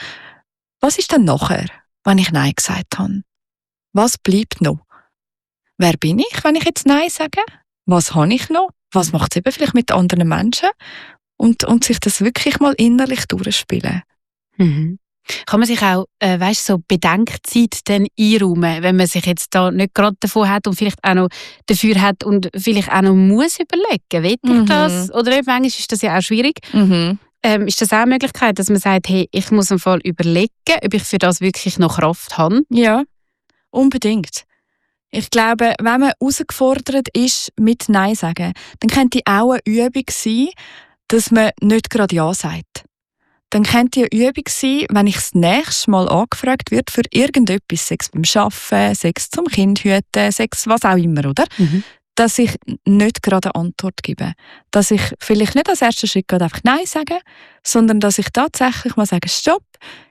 nachher, wenn ich Nein gesagt habe? Was bleibt noch? Wer bin ich, wenn ich jetzt Nein sage? Was habe ich noch? Was macht es eben vielleicht mit anderen Menschen? Und sich das wirklich mal innerlich durchspielen. Mhm. Kann man sich auch, so Bedenkzeit dann einräumen, wenn man sich jetzt da nicht gerade davon hat und vielleicht auch noch dafür hat und vielleicht auch noch muss überlegen, will ich das? Oder eben, manchmal ist das ja auch schwierig. Ist das auch eine Möglichkeit, dass man sagt, hey, ich muss im Fall überlegen, ob ich für das wirklich noch Kraft habe? Ja, unbedingt. Ich glaube, wenn man herausgefordert ist mit Nein sagen, dann könnte auch eine Übung sein, dass man nicht gerade Ja sagt. Dann könnte eine Übung sein, wenn ich das nächste Mal angefragt wird für irgendetwas, Sex beim Arbeiten, Sex zum Kind hüten, Sex was auch immer, oder? Dass ich nicht gerade eine Antwort gebe. Dass ich vielleicht nicht als ersten Schritt gerade einfach Nein sage, sondern dass ich tatsächlich mal sage, stopp,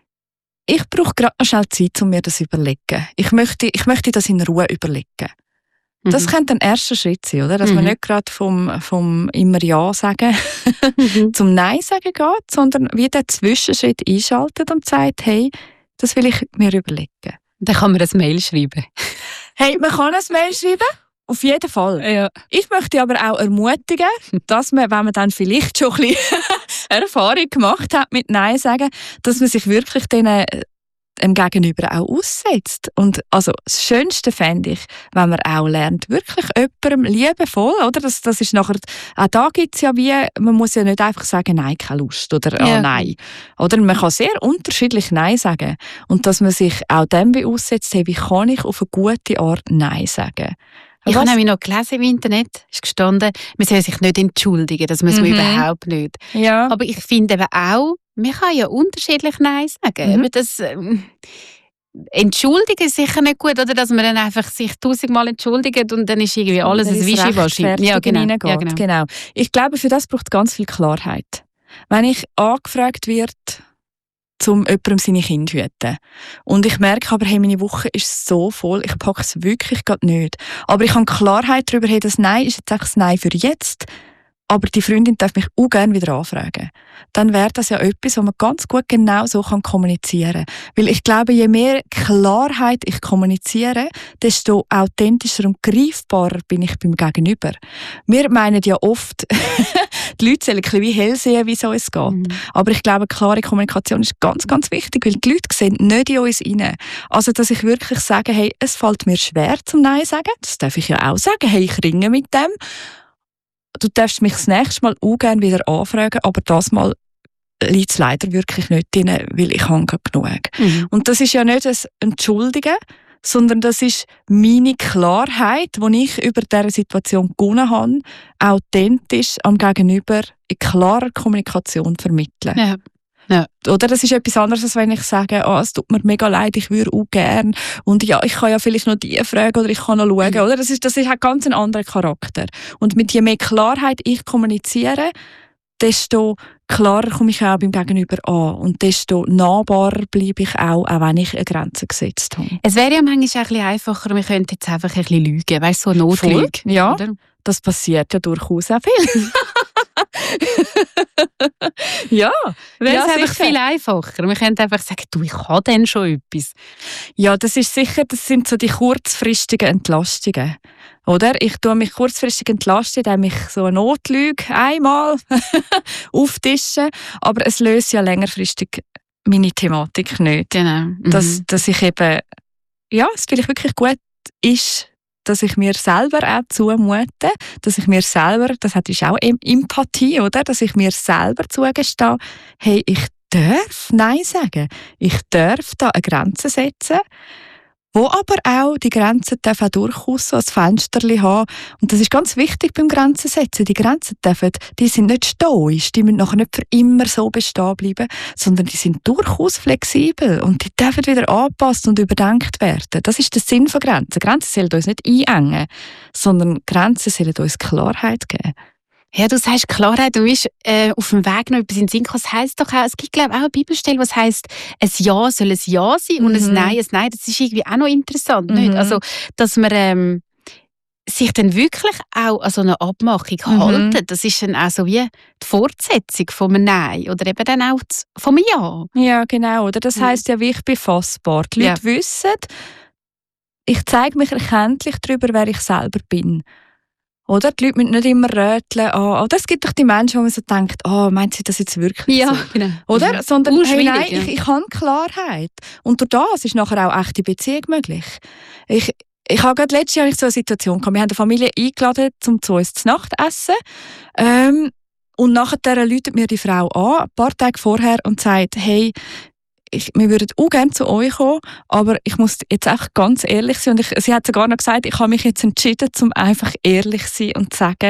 ich brauche gerade noch schnell Zeit, um mir das zu überlegen. Ich möchte das in Ruhe überlegen. Das könnte ein erster Schritt sein, oder? Dass man nicht gerade vom immer Ja sagen zum Nein sagen geht, sondern wie den Zwischenschritt einschaltet und sagt, hey, das will ich mir überlegen. Dann kann man ein Mail schreiben. Hey, man kann ein Mail schreiben. Auf jeden Fall. Ja. Ich möchte aber auch ermutigen, dass man, wenn man dann vielleicht schon ein bisschen Erfahrung gemacht hat mit Nein sagen, dass man sich wirklich dem Gegenüber auch aussetzt. Und also das Schönste fände ich, wenn man auch lernt, wirklich jemandem liebevoll, oder? Das ist nachher, auch da gibt es ja wie, man muss ja nicht einfach sagen, nein, keine Lust, oder nein. Oder man kann sehr unterschiedlich Nein sagen. Und dass man sich auch dem aussetzt, hey, wie kann ich auf eine gute Art Nein sagen? Ich habe nämlich noch gelesen im Internet, ist gestanden, man soll sich nicht entschuldigen, das muss man überhaupt nicht. Ja. Aber ich finde eben auch, man kann ja unterschiedlich Nein sagen. Eben das Entschuldigen ist sicher nicht gut, oder dass man dann einfach sich 1000-mal entschuldigt und dann ist irgendwie alles ein Wischiwaschi. Ja, genau. Ich glaube, für das braucht es ganz viel Klarheit. Wenn ich angefragt werde, um jemandem seine Kinder zu hüten. Und ich merke aber, hey, meine Woche ist so voll, ich packe es wirklich gerade nicht. Aber ich habe Klarheit darüber, hey, das Nein ist jetzt einfach das Nein für jetzt, aber die Freundin darf mich auch gerne wieder anfragen. Dann wäre das ja etwas, was man ganz gut genau so kommunizieren kann. Weil ich glaube, je mehr Klarheit ich kommuniziere, desto authentischer und greifbarer bin ich beim Gegenüber. Wir meinen ja oft, die Leute sollen ein bisschen wie hell sehen, wie es uns geht. Aber ich glaube, klare Kommunikation ist ganz, ganz wichtig, weil die Leute sehen nicht in uns rein. Also, dass ich wirklich sage, hey, es fällt mir schwer zum Nein sagen, das darf ich ja auch sagen, hey, ich ringe mit dem. Du darfst mich das nächste Mal auch gerne wieder anfragen, aber das Mal liegt es leider wirklich nicht drin, weil ich habe genug. Und das ist ja nicht ein Entschuldigen, sondern das ist meine Klarheit, die ich über diese Situation gewonnen habe, authentisch am Gegenüber in klarer Kommunikation vermitteln. Ja. Ja. Oder das ist etwas anderes, als wenn ich sage, es tut mir mega leid, ich würde auch gerne und ja, ich kann ja vielleicht noch die fragen oder ich kann noch schauen. Oder? Das hat ganz einen anderen Charakter. Und mit je mehr Klarheit ich kommuniziere, desto klarer komme ich auch beim Gegenüber an und desto nahbarer bleibe ich auch wenn ich eine Grenze gesetzt habe. Es wäre ja manchmal ein bisschen einfacher, wir könnten jetzt einfach ein bisschen lügen, weißt du, so eine Notlüge. Ja, oder? Das passiert ja durchaus auch viel. Ja. Wäre es einfach sicher. viel einfacher. Wir können einfach sagen, du, ich habe dann schon etwas. Ja, das sind so die kurzfristigen Entlastungen. Oder? Ich tue mich kurzfristig entlasten, indem ich so eine Notlüge einmal auftischen. Aber es löst ja längerfristig meine Thematik nicht. Genau. Dass ich eben, ja, es vielleicht wirklich gut ist, dass ich mir selber auch zumute, dass ich mir selber, das ist auch Empathie, oder? Dass ich mir selber zugestehe, hey, ich darf Nein sagen. Ich darf da eine Grenze setzen, wo aber auch die Grenzen dürfen auch durchaus so ein Fensterchen haben. Und das ist ganz wichtig beim Grenzen setzen. Die Grenzen die sind nicht stoisch, die müssen nachher nicht für immer so bestehen bleiben, sondern die sind durchaus flexibel und die dürfen wieder angepasst und überdenkt werden. Das ist der Sinn von Grenzen. Grenzen sollen uns nicht einengen, sondern Grenzen sollen uns Klarheit geben. Ja, du sagst Klarheit, du bist auf dem Weg noch etwas in den Sinn gekommen. Es heisst doch auch, es gibt glaube ich auch eine Bibelstelle, was heisst, ein Ja soll ein Ja sein und ein Nein. Das ist irgendwie auch noch interessant, nicht? Also, dass man sich dann wirklich auch an so eine Abmachung halten, das ist dann auch so wie die Fortsetzung von einem Nein oder eben dann auch von einem Ja. Ja, genau. Oder? Das heisst ja, wie ich bin fassbar. Die Leute wissen, ich zeige mich erkenntlich darüber, wer ich selber bin. Oder? Die Leute müssen nicht immer röteln. Oder es gibt doch die Menschen, wo man so denkt, meint sie das jetzt wirklich so? Genau. Oder? Sondern, hey, nein, ja. ich habe Klarheit. Und durch das ist nachher auch echte Beziehung möglich. Ich habe gerade letztes Jahr so eine Situation gehabt. Wir haben eine Familie eingeladen, um zu uns zu Nacht essen. Und nachher läutet mir die Frau an, ein paar Tage vorher, und sagt, hey, wir würden auch gerne zu euch kommen, aber ich muss jetzt auch ganz ehrlich sein. Und sie hat sogar noch gesagt, ich habe mich jetzt entschieden, um einfach ehrlich zu sein und zu sagen,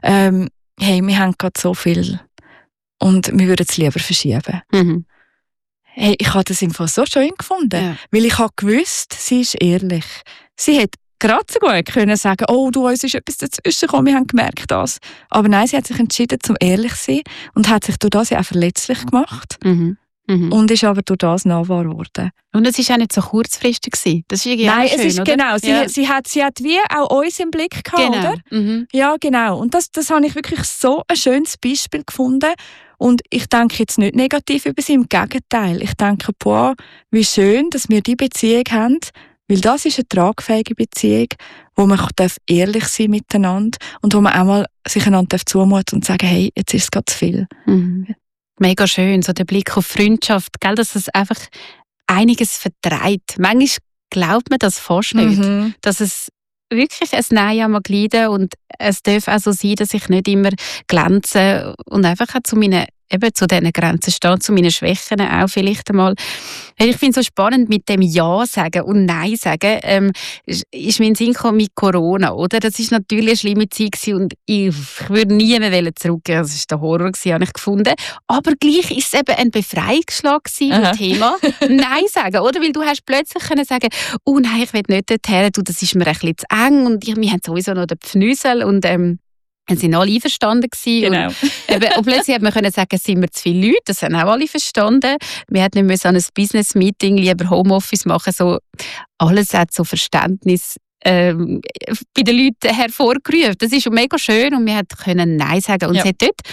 hey, wir haben gerade so viel und wir würden es lieber verschieben. Hey, ich habe das einfach so schön gefunden, weil ich habe gewusst, sie ist ehrlich. Sie hat gerade so gut können sagen, oh, du, uns ist etwas dazwischen gekommen, wir haben gemerkt das. Aber nein, sie hat sich entschieden, um ehrlich zu sein und hat sich durch das ja auch verletzlich gemacht. Und ist aber durch das nahbar geworden. Und es war auch nicht so kurzfristig gewesen. Das ist irgendwie Nein, schön, es ist oder? genau. Sie hat wie auch uns im Blick gehabt, Genau. oder? Ja, genau. Und das habe ich wirklich so ein schönes Beispiel gefunden. Und ich denke jetzt nicht negativ über sie, im Gegenteil. Ich denke, boah, wie schön, dass wir diese Beziehung haben, weil das ist eine tragfähige Beziehung, wo man ehrlich sein miteinander und wo man auch mal sich einander zumuten und sagen, hey, jetzt ist es gerade zu viel. Mega schön, so der Blick auf Freundschaft, gell, dass es einfach einiges vertreibt. Manchmal glaubt man das fast nicht, dass es wirklich ein Nein mag leiden und es darf auch so sein, dass ich nicht immer glänze und einfach auch zu diesen Grenzen stehe, zu meinen Schwächen auch vielleicht einmal. Ich finde es so spannend mit dem Ja sagen und Nein sagen, ist mir in den Sinn gekommen mit Corona, oder? Das ist natürlich eine schlimme Zeit gewesen und ich würde nie mehr zurückgehen. Das war der Horror gewesen, habe ich gefunden. Aber gleich ist es eben ein Befreiungsschlag gewesen, das Thema Nein sagen, oder? Weil du hast plötzlich können sagen, oh nein, ich will nicht dorthin, das ist mir ein bisschen zu eng und wir haben sowieso noch den Pfnüsel und wir sind alle einverstanden gewesen. Genau. Und plötzlich hat man können sagen, es sind wir zu viele Leute, das haben auch alle verstanden. Wir hätten nicht an ein Business-Meeting lieber Homeoffice machen, so alles hat so Verständnis bei den Leuten hervorgerufen. Das ist mega schön und wir können Nein sagen. Und es hat dort,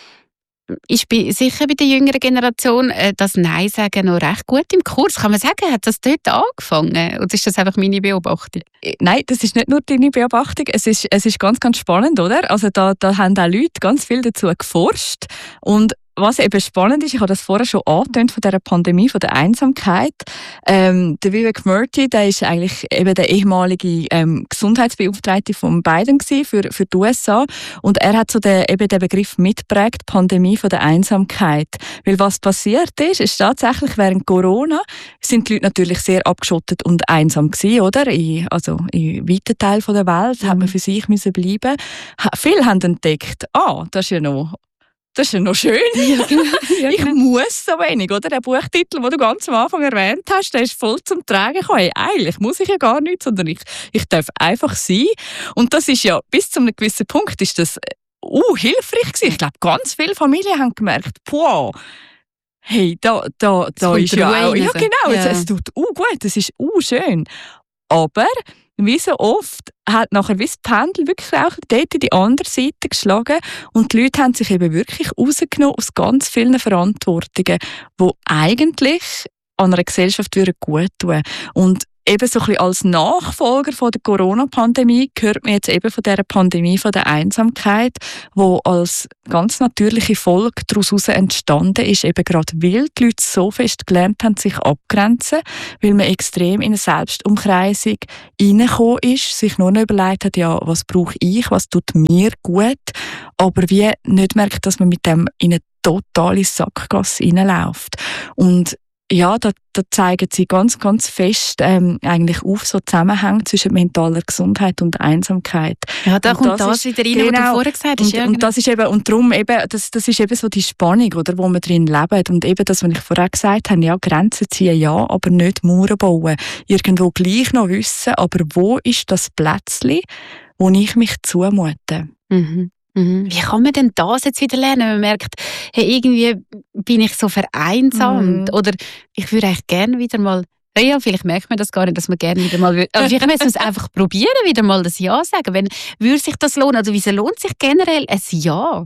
ich bin sicher bei der jüngeren Generation, das Nein sagen noch recht gut im Kurs. Kann man sagen, hat das dort angefangen? Oder ist das einfach meine Beobachtung? Nein, das ist nicht nur deine Beobachtung. Es ist ganz, ganz spannend, oder? Also da haben auch Leute ganz viel dazu geforscht. Und was eben spannend ist, ich habe das vorher schon angetönt von dieser Pandemie, von der Einsamkeit. Der Vivek Murthy, der ist eigentlich eben der ehemalige Gesundheitsbeauftragte von Biden für die USA. Und er hat so den Begriff mitgeprägt, Pandemie von der Einsamkeit. Weil was passiert ist tatsächlich während Corona sind die Leute natürlich sehr abgeschottet und einsam gewesen, oder? In weiten Teilen der Welt hat man für sich müssen bleiben. Viele haben entdeckt, das ist ja noch schön. Ja, genau. Ich muss so wenig, oder? Der Buchtitel, den du ganz am Anfang erwähnt hast, der ist voll zum Tragen gekommen. Hey, eigentlich muss ich ja gar nichts, sondern ich darf einfach sein. Und das ist ja, bis zu einem gewissen Punkt ist das hilfreich gewesen. Ich glaube, ganz viele Familien haben gemerkt, hey, da ist ja auch... Ja, genau, es tut gut, es ist schön. Aber wie so oft hat nachher wie das Pendel wirklich auch dort in die andere Seite geschlagen und die Leute haben sich eben wirklich rausgenommen aus ganz vielen Verantwortungen, die eigentlich an einer Gesellschaft gut tun. Und eben so ein bisschen als Nachfolger von der Corona-Pandemie hört man jetzt eben von dieser Pandemie von der Einsamkeit, wo als ganz natürliche Folge daraus entstanden ist, eben gerade weil die Leute so fest gelernt haben, sich abgrenzen, weil man extrem in eine Selbstumkreisung reingekommen ist, sich nur noch überlegt hat, ja, was brauche ich, was tut mir gut, aber wie nicht merkt, dass man mit dem in eine totale Sackgasse reinläuft. Und ja, da zeigen sie ganz, ganz fest eigentlich auf, so Zusammenhänge zwischen mentaler Gesundheit und Einsamkeit. Ja, da kommt das wieder rein, was du vorher gesagt hast. Und das ist eben, und darum eben, das ist eben so die Spannung, oder, wo wir drin leben. Und eben das, was ich vorher gesagt habe, ja, Grenzen ziehen, ja, aber nicht Mauern bauen. Irgendwo gleich noch wissen, aber wo ist das Plätzchen, wo ich mich zumute? Mhm. Wie kann man denn das jetzt wieder lernen? Man merkt, hey, irgendwie bin ich so vereinsamt. Oder ich würde eigentlich gerne wieder mal, ja, vielleicht merkt man das gar nicht, dass man gerne wieder mal würde. Aber vielleicht müssen wir es einfach probieren, wieder mal das Ja sagen. Wenn, würde sich das lohnen? Also wieso lohnt sich generell ein Ja?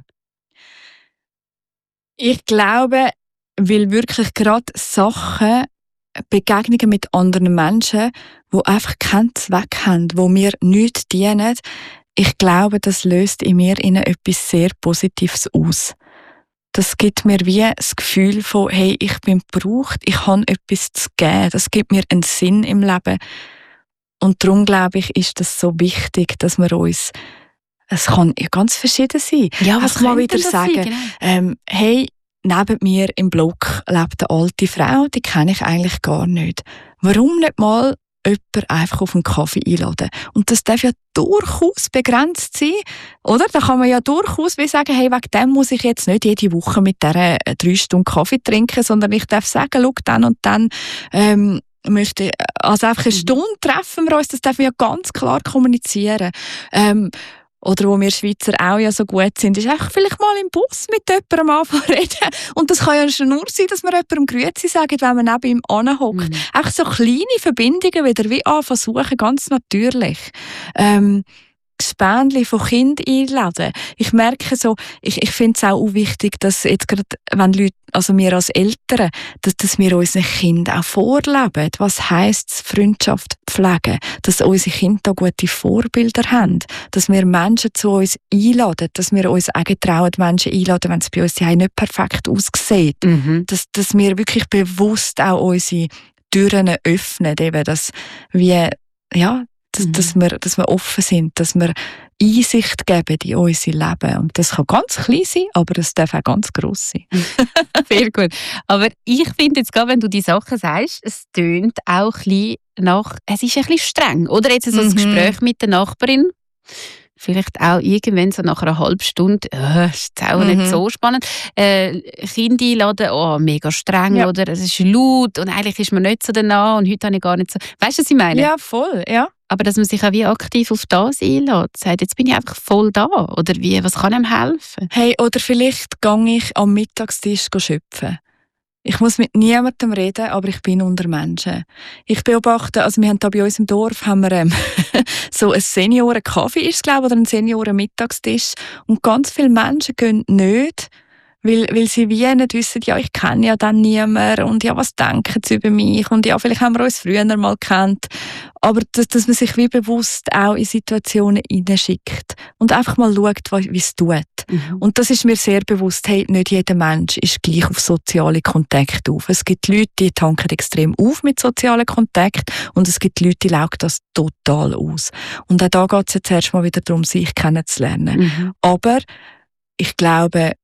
Ich glaube, weil wirklich gerade Sachen, Begegnungen mit anderen Menschen, die einfach keinen Zweck haben, die mir nichts dienen, ich glaube, das löst in mir etwas sehr Positives aus. Das gibt mir wie das Gefühl von, hey, ich bin gebraucht, ich habe etwas zu geben. Das gibt mir einen Sinn im Leben. Und darum, glaube ich, ist das so wichtig, dass wir uns, es kann ja ganz verschieden sein. Ja, was mal wieder das sagen, sein, genau. Hey, neben mir im Block lebt eine alte Frau, die kenne ich eigentlich gar nicht. Warum nicht mal jemanden einfach auf einen Kaffee einladen? Und das darf ja durchaus begrenzt sein, oder? Da kann man ja durchaus wie sagen, hey, wegen dem muss ich jetzt nicht jede Woche mit dieser 3 Stunden Kaffee trinken, sondern ich darf sagen, schau, dann und dann möchte ich, also einfach eine Stunde treffen wir uns, das darf man ja ganz klar kommunizieren. Oder wo wir Schweizer auch ja so gut sind, ist einfach vielleicht mal im Bus mit jemandem anfangen reden. Und das kann ja schon nur sein, dass wir jemandem Grüezi sagen, wenn man neben ihm anhockt. Einfach so kleine Verbindungen wieder wie versuchen, ganz natürlich. Spendli von Kindern einladen. Ich merke so, ich finde es auch wichtig, dass jetzt gerade, wenn Leute, also wir als Eltern, dass wir unseren Kindern auch vorleben. Was heisst es, Freundschaft pflegen? Dass unsere Kinder da gute Vorbilder haben. Dass wir Menschen zu uns einladen. Dass wir uns auch getrauen, Menschen einladen, wenn es bei uns nicht perfekt aussieht. Dass wir wirklich bewusst auch unsere Türen öffnen. Eben, dass wir, ja, dass wir offen sind, dass wir Einsicht geben in unser Leben. Und das kann ganz klein sein, aber es darf auch ganz gross sein. Sehr gut. Aber ich finde jetzt gerade, wenn du die Sachen sagst, es tönt auch ein bisschen nach, es ist ein bisschen streng. Oder jetzt so ein Gespräch mit der Nachbarin, vielleicht auch irgendwann so nach einer halben Stunde, ist jetzt auch nicht so spannend, Kinder einladen, mega streng, ja. Oder es ist laut und eigentlich ist man nicht so danach und heute habe ich gar nicht so, weißt du, was ich meine? Ja, voll, ja. Aber dass man sich auch wie aktiv auf das einlädt, sagt, jetzt bin ich einfach voll da, oder wie, was kann einem helfen? Hey, oder vielleicht gehe ich am Mittagstisch schöpfen. Ich muss mit niemandem reden, aber ich bin unter Menschen. Ich beobachte, also wir haben da bei uns im Dorf haben wir, so ein Senioren-Kaffee, ist es, glaube ich, oder ein Senioren-Mittagstisch. Und ganz viele Menschen gehen nicht, weil sie wie nicht wissen, ja, ich kenne ja dann niemanden und ja, was denken sie über mich und ja, vielleicht haben wir uns früher mal gekannt. Aber dass man sich wie bewusst auch in Situationen hineinschickt und einfach mal schaut, wie es tut. Und das ist mir sehr bewusst, hey, nicht jeder Mensch ist gleich auf soziale Kontakte auf. Es gibt Leute, die tanken extrem auf mit sozialen Kontakten und es gibt Leute, die laugen das total aus. Und auch da geht es jetzt erst mal wieder darum, sich kennenzulernen. Aber ich glaube,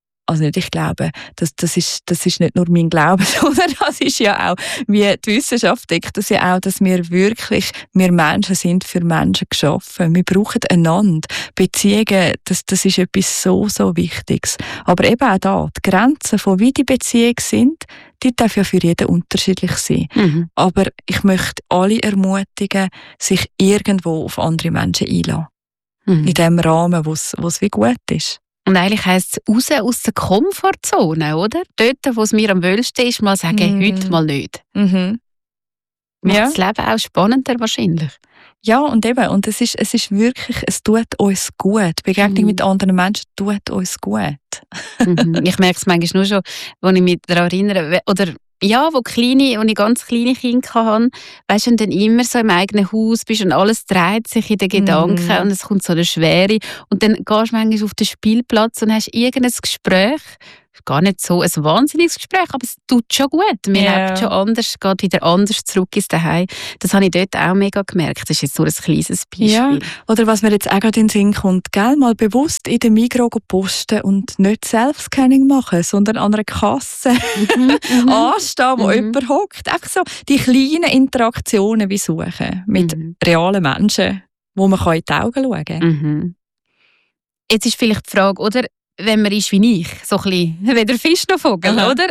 das ist nicht nur mein Glaube, sondern das ist ja auch, wie die Wissenschaft deckt das ja auch, dass wir Menschen sind für Menschen geschaffen. Wir brauchen einander. Beziehungen, das ist etwas so, so Wichtiges. Aber eben auch da, die Grenzen von wie die Beziehungen sind, die dürfen ja für jeden unterschiedlich sein. Aber ich möchte alle ermutigen, sich irgendwo auf andere Menschen einzulassen. In dem Rahmen, wo es wie gut ist. Und eigentlich heisst es raus aus der Komfortzone, oder? Dort, wo es mir am wohlsten ist, mal sagen, heute mal nicht. Macht das Leben auch spannender wahrscheinlich? Ja, und es ist wirklich, es tut uns gut. Die Begegnung mit anderen Menschen tut uns gut. Ich merke es manchmal nur schon, wenn ich mich daran erinnere, oder ja, wo ich ganz kleine Kinder hatte, weißt du, und dann immer so im eigenen Haus bist und alles dreht sich in den Gedanken und es kommt so eine Schwere und dann gehst du manchmal auf den Spielplatz und hast irgendein Gespräch, gar nicht so ein wahnsinniges Gespräch, aber es tut schon gut. Man lebt schon anders, geht wieder anders zurück ins Zuhause. Das habe ich dort auch mega gemerkt. Das ist jetzt nur ein kleines Beispiel. Ja, oder was mir jetzt auch gerade in den Sinn kommt, gell, mal bewusst in den Migros posten und nicht Self-Scanning machen, sondern an einer Kasse anstehen, wo jemand hockt. Einfach so die kleinen Interaktionen wie suchen mit realen Menschen, wo man in die Augen schauen kann. Jetzt ist vielleicht die Frage, oder? Wenn man ist wie ich, so ein bisschen weder Fisch noch Vogel, oder?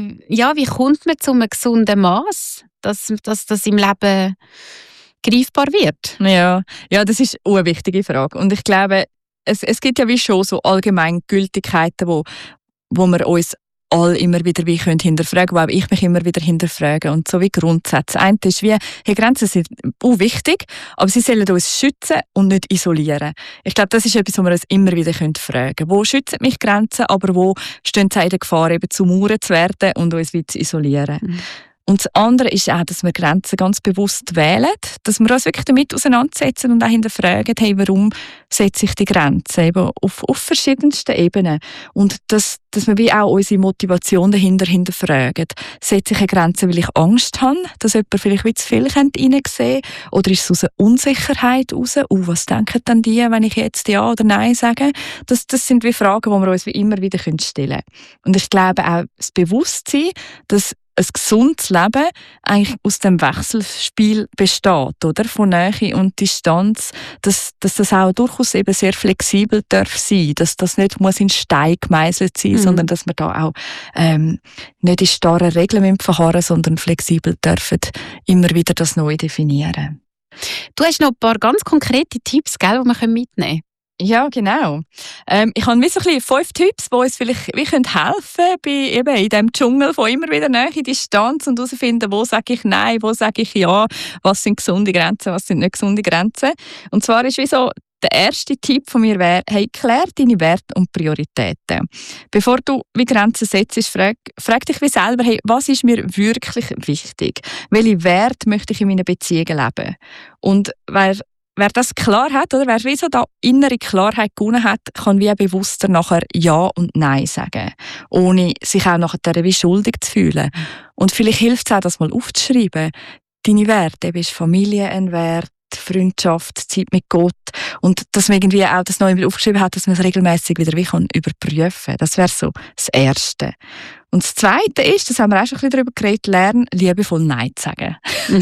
Wie kommt man zu einem gesunden Maß, dass das im Leben greifbar wird? Ja, das ist eine wichtige Frage. Und ich glaube, es gibt ja wie schon so Allgemeingültigkeiten, wo wir uns alle immer wieder wie können hinterfragen, wo auch ich mich immer wieder hinterfrage. Und so wie Grundsätze. Das eine ist wie, Grenzen sind auch wichtig, aber sie sollen uns schützen und nicht isolieren. Ich glaube, das ist etwas, wo wir uns immer wieder fragen können. Wo schützen mich Grenzen, aber wo stehen sie in der Gefahr, eben zu Mauern zu werden und uns wieder zu isolieren? Und das andere ist auch, dass wir Grenzen ganz bewusst wählen, dass wir uns wirklich damit auseinandersetzen und auch hinterfragen, hey, warum setze ich die Grenzen eben auf verschiedensten Ebenen. Und dass wir wie auch unsere Motivation dahinter hinterfragen. Setze ich eine Grenze, weil ich Angst habe, dass jemand vielleicht wie zu viel reinsehen könnte? Oder ist es aus einer Unsicherheit heraus? Was denken dann die, wenn ich jetzt Ja oder Nein sage? Das sind wie Fragen, die wir uns wie immer wieder stellen können. Und ich glaube auch das Bewusstsein, dass ein gesundes Leben eigentlich aus dem Wechselspiel besteht, oder? Von Nähe und Distanz, dass das auch durchaus eben sehr flexibel darf sein, dass das nicht muss in Stein gemeißelt sein, sondern dass wir da auch nicht in starren Regeln verharren, sondern flexibel dürfen immer wieder das neu definieren. Du hast noch ein paar ganz konkrete Tipps, gell, die wir mitnehmen können. Ja, genau. Ich habe so 5 Tipps, die uns vielleicht wie helfen können, bei eben in diesem Dschungel von immer wieder Nähe, Distanz und herausfinden, wo sage ich Nein, wo sage ich Ja, was sind gesunde Grenzen, was sind nicht gesunde Grenzen. Und zwar ist wie so, der erste Tipp von mir wäre, hey, klär deine Werte und Prioritäten. Bevor du wie Grenzen setzt, frag dich wie selber, hey, was ist mir wirklich wichtig? Welche Werte möchte ich in meinen Beziehungen leben? Und wer das klar hat, oder wer wie so da innere Klarheit gewonnen hat, kann wie bewusster nachher Ja und Nein sagen, ohne sich auch nachher wie schuldig zu fühlen. Und vielleicht hilft es auch, das mal aufzuschreiben. Deine Werte, eben ist Familie ein Wert, Freundschaft, Zeit mit Gott und dass man irgendwie auch das neu aufgeschrieben hat, dass man es regelmäßig wieder wie überprüfen kann. Das wäre so das Erste. Und das Zweite ist, das haben wir auch schon ein bisschen darüber geredet, lernen, liebevoll Nein zu sagen.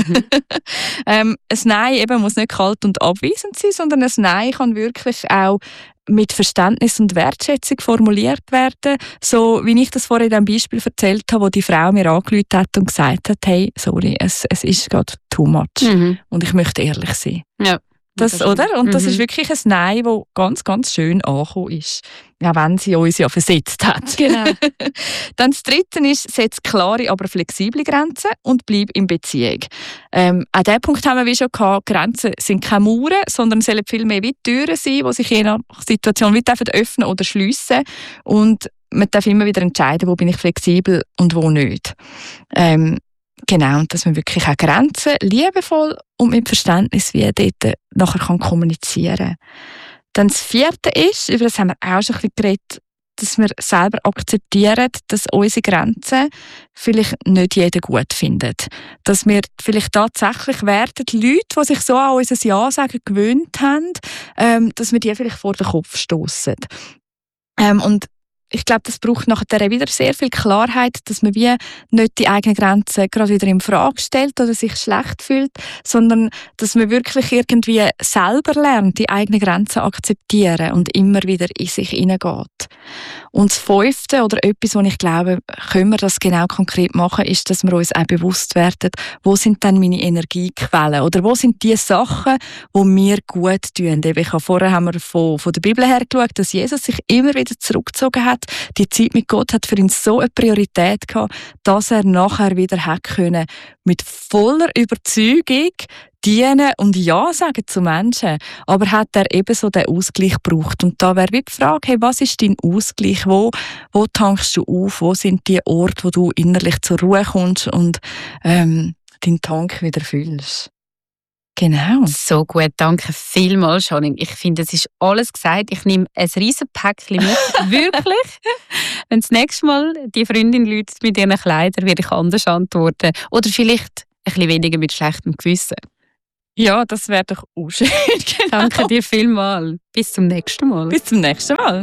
Ein Nein eben muss nicht kalt und abweisend sein, sondern ein Nein kann wirklich auch mit Verständnis und Wertschätzung formuliert werden. So wie ich das vorhin in dem Beispiel erzählt habe, wo die Frau mir angerufen hat und gesagt hat, hey, sorry, es ist gerade too much und ich möchte ehrlich sein. Ja. Das, oder? Und das ist wirklich ein Nein, das ganz, ganz schön angekommen ist. Ja, wenn sie uns ja versetzt hat. Genau. Dann das Dritte ist, setz klare, aber flexible Grenzen und bleib in Beziehung. An diesem Punkt haben wir wie schon gehabt, Grenzen sind keine Mauern, sondern sollen vielmehr wie Türen sein, die sich je nach Situation wie öffnen oder schliessen. Und man darf immer wieder entscheiden, wo bin ich flexibel und wo nicht. Genau, und dass man wirklich auch Grenzen liebevoll und mit Verständnis wie dort nachher kann kommunizieren. Dann das Vierte ist, über das haben wir auch schon ein bisschen geredet, dass wir selber akzeptieren, dass unsere Grenzen vielleicht nicht jeder gut findet. Dass wir vielleicht tatsächlich werden, die Leute, die sich so an unser Ja sagen gewöhnt haben, dass wir die vielleicht vor den Kopf stoßen. Und ich glaube, das braucht nachher wieder sehr viel Klarheit, dass man wie nicht die eigenen Grenzen gerade wieder in Frage stellt oder sich schlecht fühlt, sondern dass man wirklich irgendwie selber lernt, die eigenen Grenzen akzeptieren und immer wieder in sich hineingeht. Und das Fünfte oder etwas, wo ich glaube, können wir das genau konkret machen, ist, dass wir uns auch bewusst werden, wo sind dann meine Energiequellen oder wo sind die Sachen, die mir gut tun. Vorher haben wir von der Bibel her geschaut, dass Jesus sich immer wieder zurückgezogen hat hat. Die Zeit mit Gott hat für ihn so eine Priorität gehabt, dass er nachher wieder hat können, mit voller Überzeugung dienen und Ja sagen zu Menschen. Aber hat er eben so den Ausgleich gebraucht? Und da wäre wie die Frage, hey, was ist dein Ausgleich? Wo tankst du auf? Wo sind die Orte, wo du innerlich zur Ruhe kommst und deinen Tank wieder füllst? Genau. So gut, danke vielmals, Janine. Ich finde, es ist alles gesagt. Ich nehme ein riesen Päckchen mit. Wirklich. Wenn das nächste Mal die Freundin läutet mit ihren Kleidern, werde ich anders antworten. Oder vielleicht ein bisschen weniger mit schlechtem Gewissen. Ja, das wäre doch auch schön. Genau. Danke dir vielmals. Bis zum nächsten Mal. Bis zum nächsten Mal.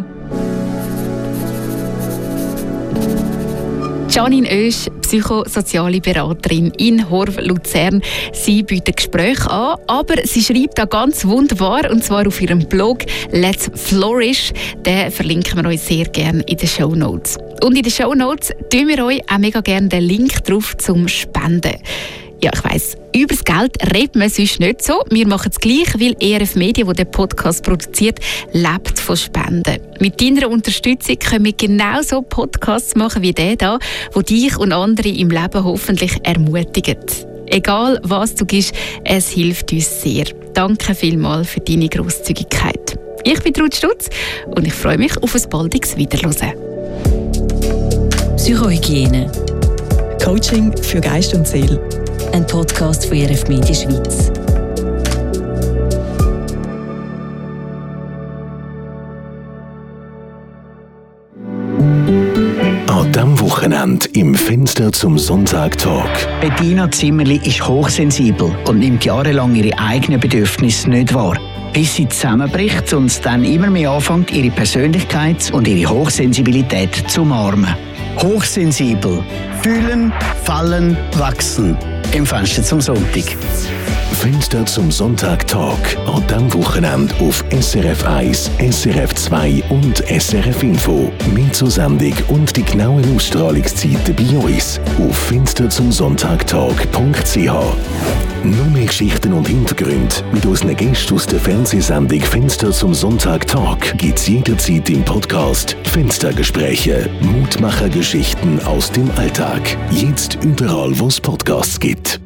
Janine Oesch, psychosoziale Beraterin in Horv, Luzern. Sie bietet Gespräche an, aber sie schreibt auch ganz wunderbar, und zwar auf ihrem Blog «Let's Flourish». Den verlinken wir euch sehr gerne in den Shownotes. Und in den Shownotes tun wir euch auch mega gerne den Link drauf zum Spenden. Ja, ich weiss, über das Geld redet man sonst nicht so. Wir machen es gleich, weil ERF Media, die den Podcast produziert, lebt von Spenden. Mit deiner Unterstützung können wir genauso Podcasts machen wie der hier, der dich und andere im Leben hoffentlich ermutigt. Egal, was du gibst, es hilft uns sehr. Danke vielmals für deine Grosszügigkeit. Ich bin Ruth Stutz und ich freue mich auf ein baldiges Wiederhören. Psychohygiene. Coaching für Geist und Seele. Ein Podcast von ERF Media Schweiz. An diesem Wochenende im Fenster zum Sonntag-Talk. Bettina Zimmerli ist hochsensibel und nimmt jahrelang ihre eigenen Bedürfnisse nicht wahr. Bis sie zusammenbricht und dann immer mehr anfängt, ihre Persönlichkeit und ihre Hochsensibilität zu umarmen. Hochsensibel. Fühlen, fallen, wachsen. Im Fenster zum Sonntag. Fenster zum Sonntag-Talk. An diesem Wochenende auf SRF 1, SRF 2 und SRF Info. Mehr zur Sendung und die genauen Ausstrahlungszeiten bei uns auf fensterzumsonntagtalk.ch. Noch mehr Geschichten und Hintergründe mit unseren Gästen aus der Fernsehsendung Fenster zum Sonntag-Talk gibt es jederzeit im Podcast Fenstergespräche. Mutmacher-Geschichten aus dem Alltag. Jetzt überall, wo es Podcasts gibt.